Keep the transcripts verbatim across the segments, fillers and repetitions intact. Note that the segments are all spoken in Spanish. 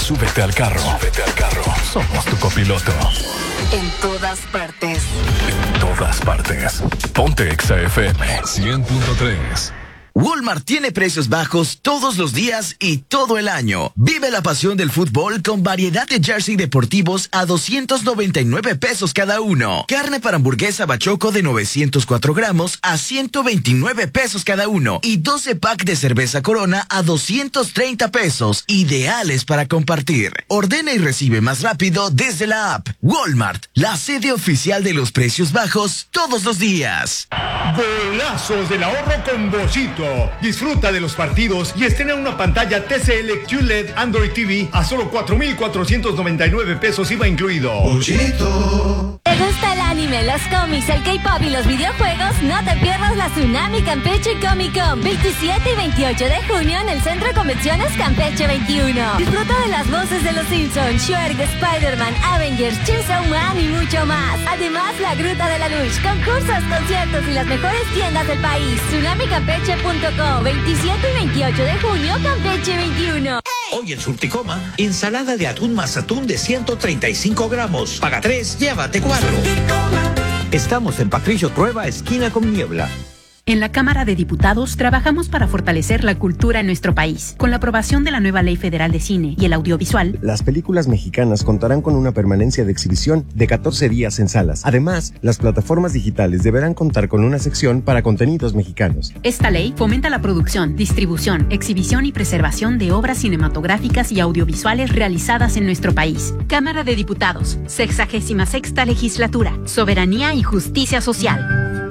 Súbete al carro. Súbete al carro. Somos tu copiloto. En todas partes. En todas partes. Ponte Exa F M cien punto tres. Walmart tiene precios bajos todos los días y todo el año. Vive la pasión del fútbol con variedad de jersey deportivos a doscientos noventa y nueve pesos cada uno. Carne para hamburguesa bachoco de novecientos cuatro gramos a ciento veintinueve pesos cada uno. Y doce pack de cerveza Corona a doscientos treinta pesos. Ideales para compartir. Ordena y recibe más rápido desde la app. Walmart, la sede oficial de los precios bajos todos los días. Golazos del ahorro con Bollito. Disfruta de los partidos y estrena una pantalla T C L Q L E D Android T V a solo cuatro mil cuatrocientos noventa y nueve pesos I V A incluido. Bollito. ¿Te gusta el anime, los cómics, el K-pop y los videojuegos? No te pierdas la Tsunami Campeche Comic Con veintisiete y veintiocho de junio en el Centro de Convenciones Campeche veintiuno. Disfruta de las voces de Los Simpsons, Shrek, Spider-Man, Avengers, Chainsaw Man y mucho más. Además, la Gruta de la Luz, concursos, conciertos y las mejores tiendas del país. Tsunami Campeche punto com, veintisiete y veintiocho de junio, Campeche veintiuno. Hoy en Surticoma, ensalada de atún más atún de ciento treinta y cinco gramos. Paga tres, llévate cuatro. Estamos en Patricio Trueba, esquina con Niebla. En la Cámara de Diputados trabajamos para fortalecer la cultura en nuestro país. Con la aprobación de la nueva Ley Federal de Cine y el Audiovisual, las películas mexicanas contarán con una permanencia de exhibición de catorce días en salas. Además, las plataformas digitales deberán contar con una sección para contenidos mexicanos. Esta ley fomenta la producción, distribución, exhibición y preservación de obras cinematográficas y audiovisuales realizadas en nuestro país. Cámara de Diputados, sexagésima sexta legislatura, soberanía y justicia social.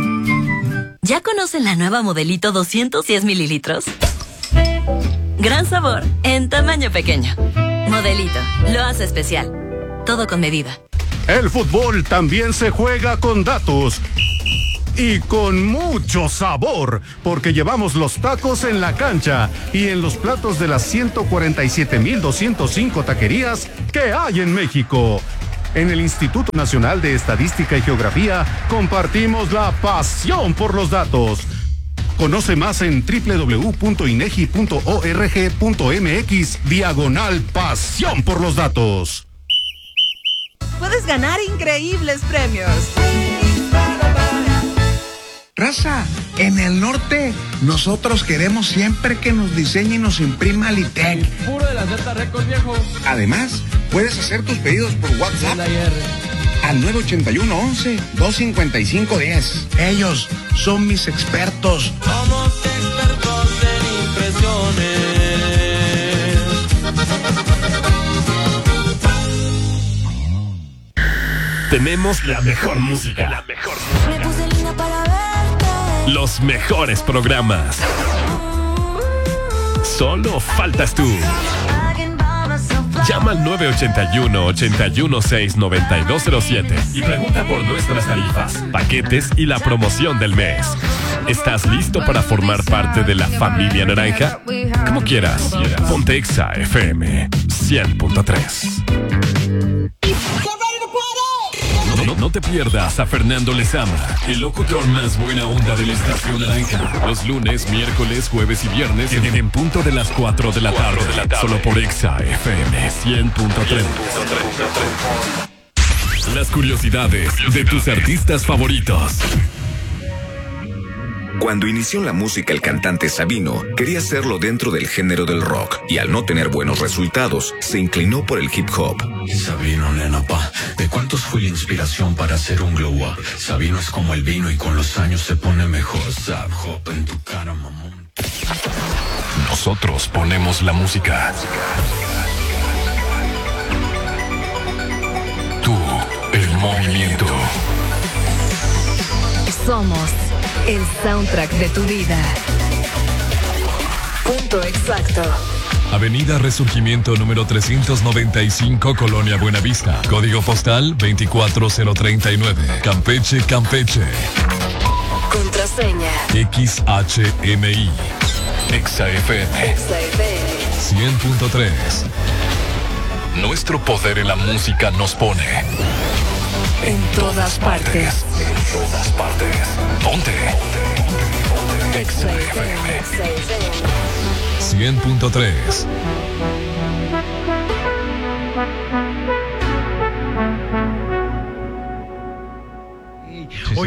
¿Ya conocen la nueva Modelito doscientos diez mililitros? Gran sabor, en tamaño pequeño. Modelito, lo hace especial. Todo con medida. El fútbol también se juega con datos. Y con mucho sabor, porque llevamos los tacos en la cancha y en los platos de las ciento cuarenta y siete mil doscientos cinco taquerías que hay en México. En el Instituto Nacional de Estadística y Geografía compartimos la pasión por los datos. Conoce más en doble u doble u doble u punto inegi punto org punto mx diagonal pasión por los datos. Puedes ganar increíbles premios. Raza, en el norte, nosotros queremos siempre que nos diseñe y nos imprima Litec. Puro de la Z Record, viejo. Además, puedes hacer tus pedidos por WhatsApp al nueve ochenta y uno once dos cincuenta y cinco diez. Ellos son mis expertos. Somos expertos en impresiones. Tenemos la mejor música. La mejor música. Los mejores programas. Solo faltas tú. Llama al nueve ochenta y uno, ochenta y uno seis, noventa y dos cero siete y pregunta por nuestras tarifas, paquetes y la promoción del mes. ¿Estás listo para formar parte de la familia naranja? Como quieras. Ponte Exa F M cien punto tres. No, no, no te pierdas a Fernando Lezama, el locutor más buena onda de la estación naranja. Los lunes, miércoles, jueves y viernes en, en punto de las cuatro de la tarde. De la tarde. Solo por Exa F M cien punto tres. Las curiosidades de tus artistas favoritos. Cuando inició la música el cantante Sabino, quería hacerlo dentro del género del rock y al no tener buenos resultados, se inclinó por el hip hop. Sabino, nena, pa, ¿de cuántos fue la inspiración para hacer un glow up? Sabino es como el vino y con los años se pone mejor. Zap, hop en tu cara, mamón. Nosotros ponemos la música. Tú, el movimiento. Somos el soundtrack de tu vida. Punto exacto. Avenida Resurgimiento número trescientos noventa y cinco, Colonia Buenavista. Código postal veinticuatro cero treinta y nueve. Campeche, Campeche. Contraseña X H M I. Exa F M. Exa F M cien punto tres. Nuestro poder en la música nos pone en todas partes. En todas partes. Ponte. Exa F M cien punto tres.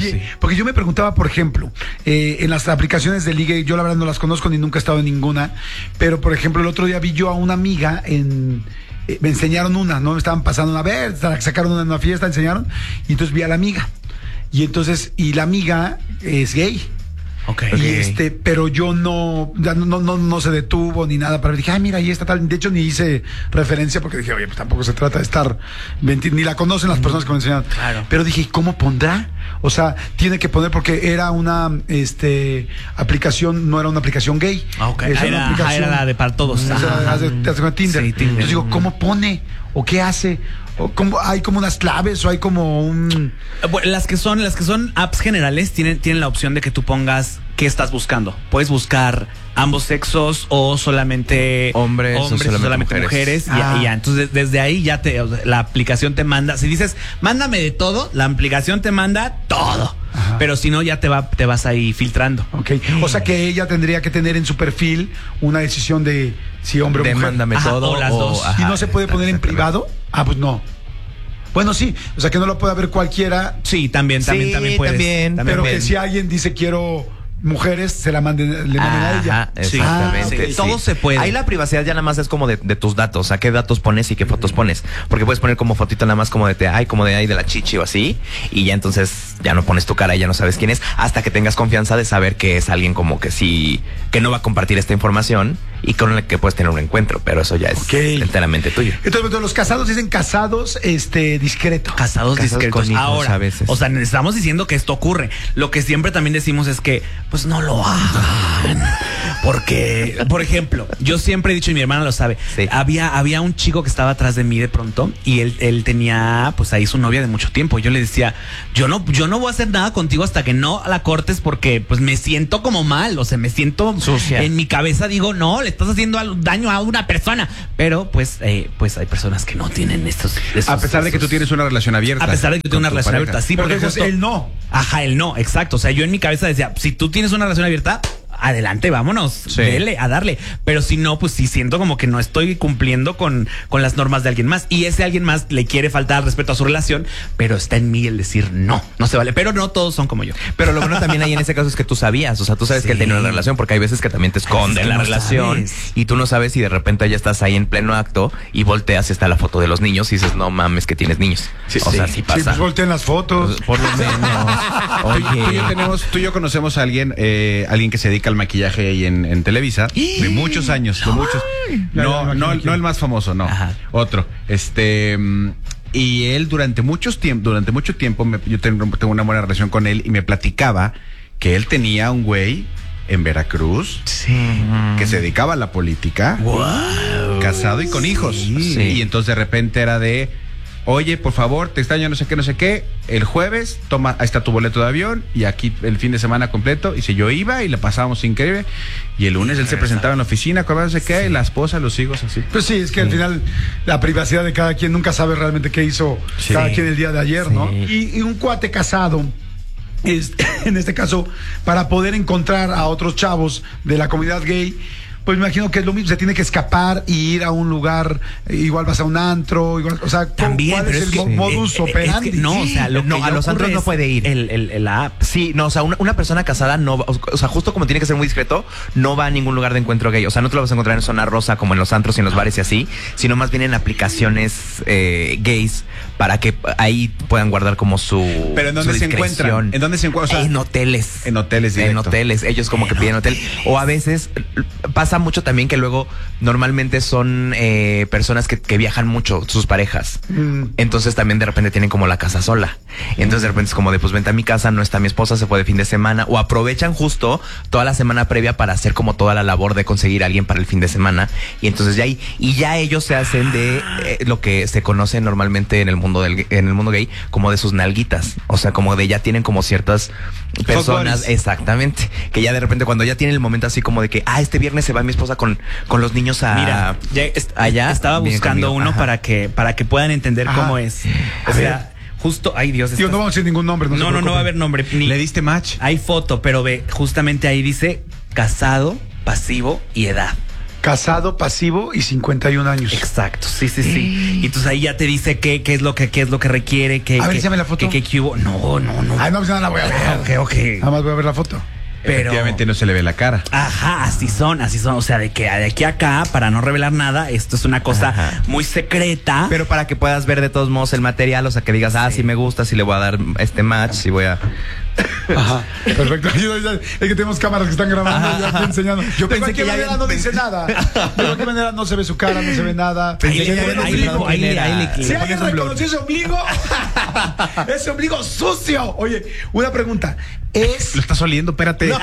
Oye, sí. porque yo me preguntaba, por ejemplo, eh, en las aplicaciones de ligue, yo la verdad no las conozco ni nunca he estado en ninguna, pero por ejemplo, el otro día vi yo a una amiga en... Eh, me enseñaron una, ¿no? Me estaban pasando una vez, sacaron una en una fiesta, enseñaron, y entonces vi a la amiga. Y entonces, y la amiga es gay. Okay. Y Okay. este, pero yo no, ya no, no, no se detuvo ni nada, pero dije, ay, mira, ahí está tal. De hecho, ni hice referencia porque dije, oye, pues tampoco se trata de estar, ni la conocen las personas que me enseñaron. Claro. Pero dije, ¿cómo pondrá? O sea, tiene que poner, porque era una este aplicación, no era una aplicación gay. Ah, ok. Era, Ah, una era, aplicación, era la de para todos. o sea, Ajá. hace- te hace con Tinder. Sí, Tinder. Entonces digo, ¿cómo pone? ¿O qué hace? ¿O cómo, hay como unas claves o hay como un... Bueno, las que son, las que son apps generales tienen, tienen la opción de que tú pongas qué estás buscando. Puedes buscar ambos sexos o solamente hombres, hombres o solamente, solamente mujeres, mujeres. y- Ah. y ya. Entonces desde ahí ya te, o sea, la aplicación te manda. Si dices mándame de todo, la aplicación te manda todo. Ajá. Pero si no ya te va, te vas ahí filtrando. Ok, o sea que ella tendría que tener en su perfil una decisión de si hombre o De mujer. mándame Ajá, todo. o las dos. Y no se puede poner en privado. Ah, pues no. Bueno, sí, o sea que no lo puede ver cualquiera, Sí, también, también, Sí, también puedes. también, pero bien. que si alguien dice quiero mujeres, se la manden, le manden a ella. Ajá, exactamente. Sí, sí. todo se puede. Ahí la privacidad ya nada más es como de, de tus datos, o sea, qué datos pones y qué fotos pones. Porque puedes poner como fotito nada más como de te, ay, como de ahí de la chichi o así, y ya entonces ya no pones tu cara y ya no sabes quién es, hasta que tengas confianza de saber que es alguien como que sí, que no va a compartir esta información y con el que puedes tener un encuentro, pero eso ya es Ok. enteramente tuyo. Entonces, bueno, los casados dicen casados, este, discreto. Casados, Casados discretos. con hijos Ahora, a veces. o sea, estamos diciendo que esto ocurre. Lo que siempre también decimos es que, pues no lo hagan. Porque, por ejemplo, yo siempre he dicho, y mi hermana lo sabe, Sí. había, había un chico que estaba atrás de mí de pronto y él, él tenía, pues ahí su novia de mucho tiempo. Yo le decía, yo no, yo no voy a hacer nada contigo hasta que no la cortes porque pues me siento como mal, o sea, me siento Sucia. en mi cabeza, digo, no, le estás haciendo al- daño a una persona. Pero pues, eh, pues hay personas que no tienen estos, estos- A pesar de que tú esos- tienes una relación abierta. a pesar de que tú con tienes una tu relación pareja. abierta, sí, Pero porque entonces justo- él no. Ajá, él no, exacto. O sea, yo en mi cabeza decía, si tú tienes una relación abierta, adelante, vámonos, Sí. dele, a darle. Pero si no, pues sí siento como que no estoy cumpliendo con, con las normas de alguien más. Y ese alguien más le quiere faltar al respeto a su relación, pero está en mí el decir no, no se vale. Pero no todos son como yo. Pero lo bueno también ahí en ese caso es que tú sabías, o sea, tú sabes Sí. que él tenía una relación, porque hay veces que también te esconden que la no relación sabes. y tú no sabes y de repente ya estás ahí en pleno acto y volteas y está la foto de los niños y dices, no mames que tienes niños. o sea, sí Sí, pasa. pues volteen las fotos. Por lo menos. Tú, tú y yo Oye. tenemos, tú y yo conocemos a alguien, eh, alguien que se dedica al maquillaje ahí en, en Televisa, de muchos años, de muchos. Ya, No, ya, no, ya, no el más famoso, no. Ajá. Otro. Este. mm, Y él durante muchos tiempo, durante mucho tiempo, me- yo tengo, tengo una buena relación con él y me platicaba que él tenía un güey en Veracruz Sí. que se dedicaba a la política, casado y con hijos. Sí. Y entonces de repente era de, oye, por favor, te extraño, no sé qué, no sé qué. El jueves, toma, ahí está tu boleto de avión y aquí el fin de semana completo. Y si yo iba y la pasábamos increíble. Y el lunes él se presentaba en la oficina, con no sé qué, y la esposa, los hijos, así. Pues sí, es que al final la privacidad de cada quien nunca sabe realmente qué hizo Sí. cada quien el día de ayer, Sí. ¿no? Y, y un cuate casado, es, en este caso, para poder encontrar a otros chavos de la comunidad gay, pues me imagino que es lo mismo, se tiene que escapar y ir a un lugar, eh, igual vas a un antro, igual, o sea, ¿cuál También, es pero el es que, mo- modus eh, eh, operandi? es que no, o sea, lo No, que a ya los antros ocurre no es puede ir. El, el, el app. Sí, no, o sea, una, una persona casada no va, o sea, justo como tiene que ser muy discreto, no va a ningún lugar de encuentro gay. O sea, no te lo vas a encontrar en zona rosa como en los antros y en los bares y así, sino más bien en aplicaciones eh, gays para que ahí puedan guardar como su. Pero ¿en dónde su se discreción. encuentran? ¿En dónde se encuentran? O sea, en hoteles. en hoteles En directo. hoteles. Ellos como que piden hotel. O a veces pasa mucho también que luego normalmente son eh, personas que, que viajan mucho, sus parejas. Mm. Entonces también de repente tienen como la casa sola. Entonces de repente es como de pues vente a mi casa, no está mi esposa, se fue de fin de semana. O aprovechan justo toda la semana previa para hacer como toda la labor de conseguir a alguien para el fin de semana. Y entonces ya ahí, y ya ellos se hacen de eh, lo que se conoce normalmente en el mundo del en el mundo gay, como de sus nalguitas. O sea, como de ya tienen como ciertas personas, buddies. exactamente, que ya de repente cuando ya tienen el momento así como de que, ah, este viernes se va mi esposa con, con los niños a Mira, ya est- allá. estaba viene buscando conmigo. uno Ajá. para que para que puedan entender Ajá. cómo es. A O sea, justo, ay Dios, Tío, estás- no vamos a decir ningún nombre. No, se no, no, no preocupen. va a haber nombre. Ni- ¿Le diste match? Hay foto, pero ve, justamente ahí dice casado, pasivo y edad. Casado, pasivo y cincuenta y un años. Exacto, sí, sí, sí. Y entonces ahí ya te dice qué, qué es lo que qué es lo que requiere, qué, A ver, qué, échame la foto. qué, qué, qué hubo. No, no, no. Ay, no, pues nada, la voy a ver. Ok, ok. Nada más voy a ver la foto. Pero- Efectivamente no se le ve la cara. Ajá, así son, así son. O sea, de que de aquí a acá, para no revelar nada, esto es una cosa Ajá. muy secreta. Pero para que puedas ver de todos modos el material, o sea, que digas, ah, sí, me gusta, sí le voy a dar este match, sí voy a... Ajá, perfecto. Es que tenemos cámaras que están grabando y aquí enseñando. Yo pensé que, que ya manera habían- no dice nada. De cualquier manera no se ve su cara, no se ve nada. Ahí le- Se ve ahí el le- ombligo. ahí le- ahí le- Si le alguien pones un blur. reconoció ese ombligo, ese ombligo sucio. Oye, una pregunta. Es. Lo estás oliendo, espérate.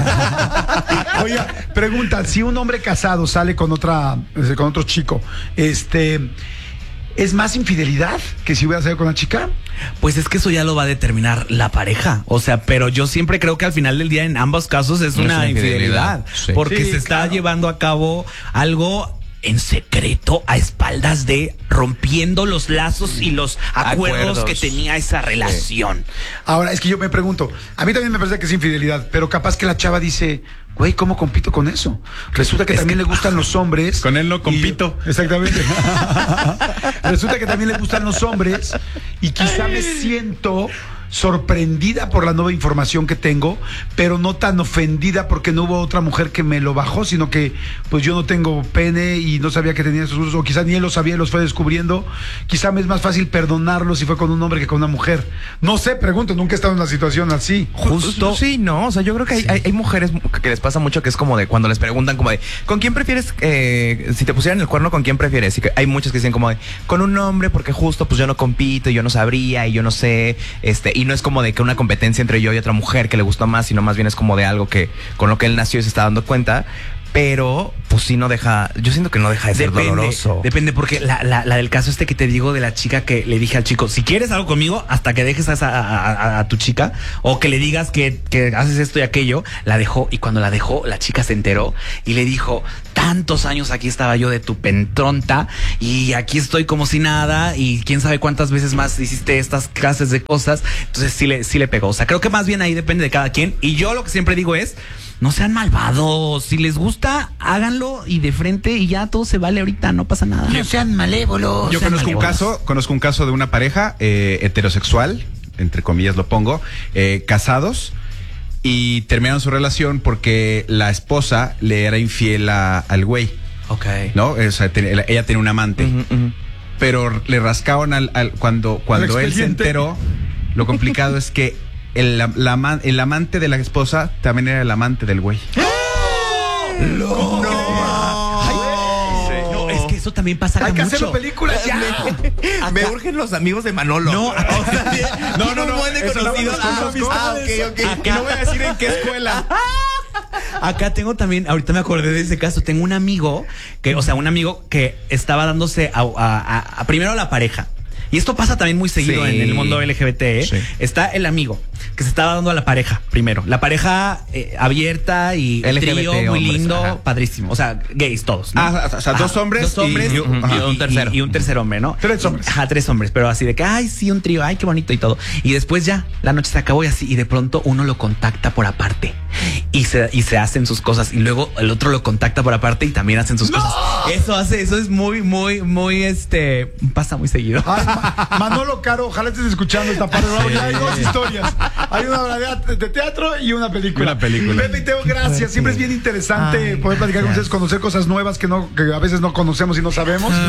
Oiga, pregunta, si un hombre casado sale con otra, con otro chico, este, ¿es más infidelidad que si hubiera salido con una chica? Pues es que eso ya lo va a determinar la pareja. O sea, pero yo siempre creo que al final del día en ambos casos es Es una, una infidelidad. infidelidad, sí. Porque Sí, se está claro. llevando a cabo algo en secreto, a espaldas de rompiendo los lazos y los acuerdos, Acuerdos. que tenía esa relación. Ahora, es que yo me pregunto, a mí también me parece que es infidelidad, pero capaz que la chava dice, güey, ¿cómo compito con eso? Resulta que Es también que- le gustan los hombres. Con él no y- compito. Exactamente. Resulta que también le gustan los hombres y quizá me siento sorprendida por la nueva información que tengo, pero no tan ofendida porque no hubo otra mujer que me lo bajó, sino que pues yo no tengo pene y no sabía que tenía esos gustos, o quizá ni él lo sabía y los fue descubriendo. Quizá me es más fácil perdonarlo si fue con un hombre que con una mujer. No sé, pregunto, nunca he estado en una situación así. Justo. Sí, no, o sea, yo creo que hay, hay, hay mujeres que les pasa mucho que es como de cuando les preguntan como de, ¿con quién prefieres, eh, si te pusieran el cuerno, con quién prefieres? Y que hay muchas que dicen como de, con un hombre porque justo pues yo no compito y yo no sabría y yo no sé, este, y no es como de que una competencia entre yo y otra mujer que le gustó más, sino más bien es como de algo que con lo que él nació y se está dando cuenta. Pero, pues sí no deja, yo siento que no deja de ser doloroso. Depende, porque la, la, la del caso este que te digo de la chica que le dije al chico, si quieres algo conmigo, hasta que dejes a, esa- a, a- a tu chica, o que le digas que, que haces esto y aquello, la dejó, y cuando la dejó, la chica se enteró y le dijo, tantos años aquí estaba yo de tu pentronta, y aquí estoy como si nada, y quién sabe cuántas veces más hiciste estas clases de cosas. Entonces sí le, sí le pegó. O sea, creo que más bien ahí depende de cada quien, y yo lo que siempre digo es, no sean malvados. Si les gusta, háganlo y de frente y ya todo se vale ahorita, no pasa nada. No sean malévolos. Yo sean conozco un malévolos. caso, conozco un caso de una pareja eh, heterosexual, entre comillas lo pongo, eh, casados, y terminaron su relación porque la esposa le era infiel a- al güey, Ok. ¿no? O sea, ten- ella tenía un amante, Ujú, ujú. pero le rascaron al, al- cuando, cuando él se expediente. enteró. Lo complicado es que el, la- la ama- el amante de la esposa también era el amante del güey. No, es que eso también pasa acá Hay que mucho. hacerlo películas ya. Me urgen los amigos de Manolo. No, acá- no, no, no, buen de eso no conocidos. los Ah, conozco. ah, ok, ok. Y no voy a decir en qué escuela. Acá tengo también, ahorita me acordé de ese caso, tengo un amigo que, o sea, un amigo que estaba dándose a, a- a- a- primero a la pareja. Y esto pasa también muy seguido Sí. en el mundo L G B T, ¿eh? Sí. Está el amigo que se estaba dando a la pareja primero. La pareja eh, abierta y L G B T trío muy hombres, lindo, ajá. padrísimo. O sea, gays todos, ¿no? Ah, o sea, dos hombres dos hombres y- y, y- y- un tercero. y un tercer hombre, ¿no? Tres hombres. Ajá, tres hombres, pero así de que, ay, sí, un trío, ay, qué bonito y todo. Y después ya, la noche se acabó y así, y de pronto uno lo contacta por aparte y se, y se hacen sus cosas, y luego el otro lo contacta por aparte y también hacen sus cosas. Eso hace, eso es muy, muy, muy, este, pasa muy seguido. Ay, Ma- Manolo Caro, ojalá estés escuchando esta parte. Ya hay dos historias. Hay una obra de, de teatro y una película. Una película. Pepe y Teo, gracias. Siempre es bien interesante Ay, poder platicar con ustedes, conocer cosas nuevas que no, que a veces no conocemos y no sabemos.